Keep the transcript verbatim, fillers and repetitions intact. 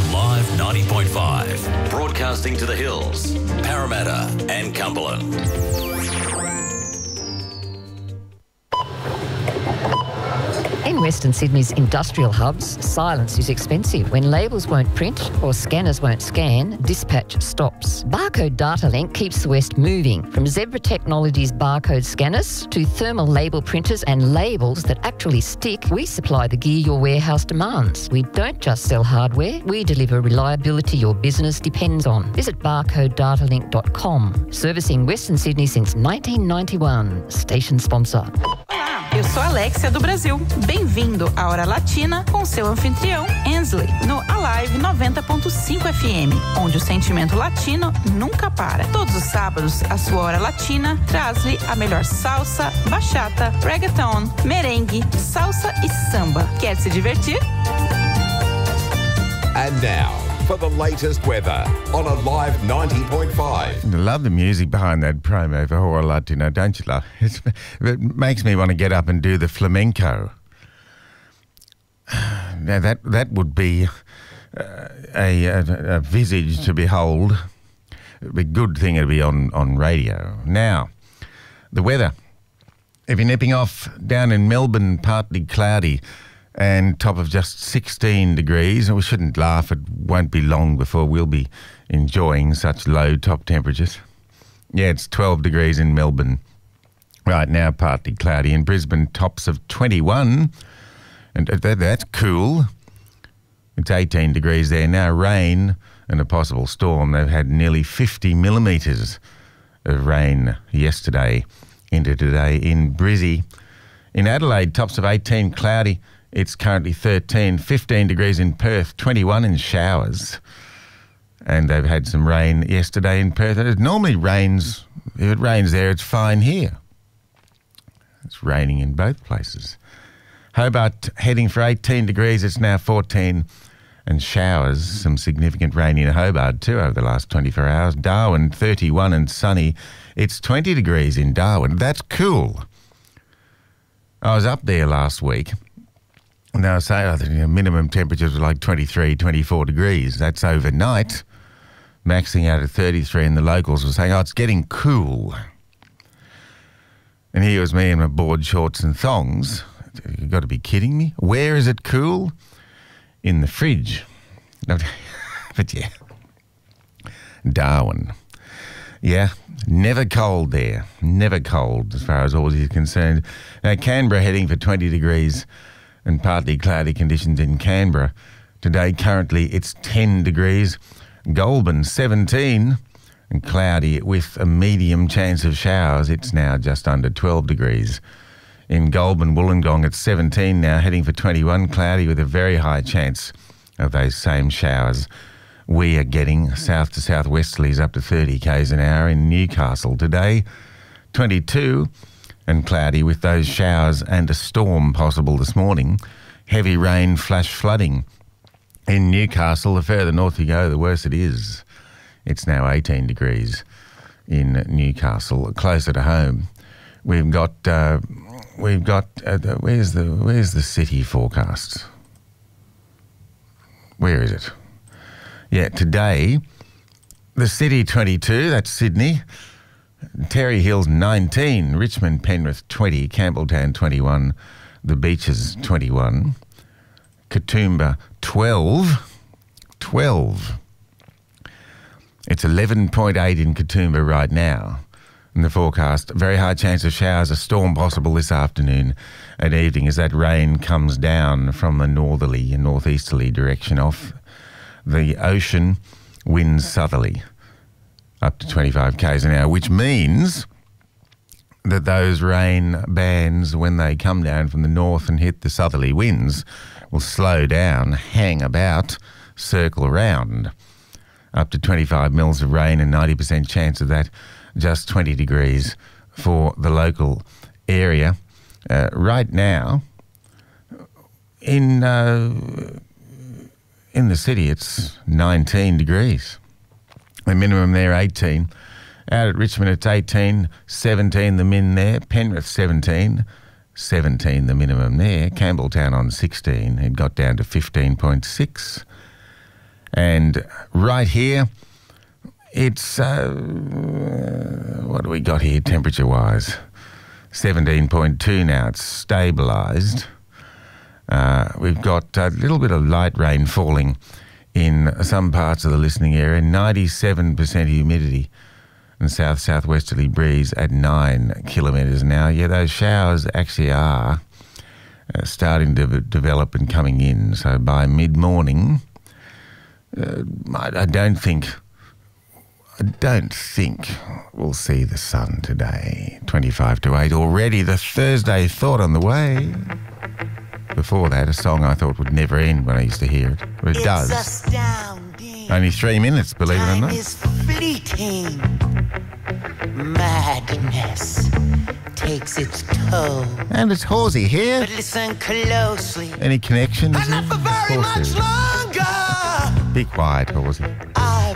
on Live ninety point five. Broadcasting to the hills, Parramatta and Cumberland. In Western Sydney's industrial hubs, silence is expensive. When labels won't print or scanners won't scan, dispatch stops. Barcode Data Link keeps the West moving. From Zebra Technologies barcode scanners to thermal label printers and labels that actually stick, we supply the gear your warehouse demands. We don't just sell hardware, we deliver reliability your business depends on. Visit barcode data link dot com. Servicing Western Sydney since nineteen ninety-one. Station sponsor. Eu sou a Alexia do Brasil. Bem-vindo à Hora Latina com seu anfitrião, Ensley, no Alive noventa ponto cinco F M, onde o sentimento latino nunca para. Todos os sábados, a sua Hora Latina traz-lhe a melhor salsa, bachata, reggaeton, merengue, salsa e samba. Quer se divertir? And now, for the latest weather on Alive ninety point five. I love the music behind that promo for Hora Latina, don't you love? It's, it makes me want to get up and do the flamenco. Now that that would be uh, a, a, a visage to behold. It'd be a good thing to be on, on radio. Now, the weather. If you're nipping off down in Melbourne, partly cloudy, and top of just sixteen degrees. We shouldn't laugh. It won't be long before we'll be enjoying such low top temperatures. Yeah, it's twelve degrees in Melbourne right now, partly cloudy. In Brisbane, tops of twenty-one. And that, that's cool. It's eighteen degrees there now. Rain and a possible storm. They've had nearly fifty millimetres of rain yesterday into today in Brizzy. In Adelaide, tops of eighteen, cloudy. It's currently thirteen, fifteen degrees in Perth, twenty-one in showers. And they've had some rain yesterday in Perth. It normally rains, if it rains there, it's fine here. It's raining in both places. Hobart heading for eighteen degrees, it's now fourteen. And showers, some significant rain in Hobart too over the last twenty-four hours. Darwin, thirty-one and sunny. It's twenty degrees in Darwin. That's cool. I was up there last week. Now, I say I think minimum temperatures were like twenty-three, twenty-four degrees. That's overnight, maxing out at thirty-three, and the locals were saying, oh, it's getting cool. And here was me in my board shorts and thongs. You've got to be kidding me. Where is it cool? In the fridge. But yeah. Darwin. Yeah, never cold there. Never cold as far as all is concerned. Now, Canberra heading for twenty degrees and partly cloudy conditions in Canberra. Today, currently, it's ten degrees. Goulburn, seventeen, and cloudy with a medium chance of showers. It's now just under twelve degrees. In Goulburn, Wollongong, it's seventeen now, heading for twenty-one, cloudy with a very high chance of those same showers. We are getting south to southwesterlies up to thirty k's an hour in Newcastle. Today, twenty-two, and cloudy with those showers and a storm possible this morning. Heavy rain, flash flooding. In Newcastle, the further north you go, the worse it is. It's now eighteen degrees in Newcastle, closer to home. We've got, uh, we've got, uh, the, where's the, where's the city forecast? Where is it? Yeah, today, the city twenty-two, that's Sydney. Terry Hills nineteen, Richmond, Penrith twenty, Campbelltown twenty-one, the Beaches twenty-one, Katoomba twelve, twelve. It's eleven point eight in Katoomba right now. And the forecast, very high chance of showers, a storm possible this afternoon and evening as that rain comes down from the northerly and northeasterly direction off the ocean, winds southerly up to twenty-five k's an hour, which means that those rain bands, when they come down from the north and hit the southerly winds, will slow down, hang about, circle around. Up to twenty-five mils of rain and ninety percent chance of that, just twenty degrees for the local area. Uh, right now, in uh, in the city, it's nineteen degrees. The minimum there, eighteen. Out at Richmond, it's eighteen, seventeen the min there. Penrith, seventeen, seventeen the minimum there. Campbelltown on sixteen. It got down to fifteen point six. And right here, it's, uh, what do we got here temperature-wise? seventeen point two now. It's stabilised. Uh, we've got a little bit of light rain falling in some parts of the listening area, ninety-seven percent humidity and south-southwesterly breeze at nine kilometres now. Yeah, those showers actually are uh, starting to develop and coming in. So by mid-morning, uh, I, I don't think... I don't think we'll see the sun today. twenty-five to eight already. The Thursday Thought on the way. Before that, a song I thought would never end when I used to hear it. But it it's does. Astounding. Only three minutes, believe it or Time not. is fleeting. Madness takes its toll. And it's Horsey here. But listen closely. Any connections? And not for very much longer. Be quiet, Horsey. I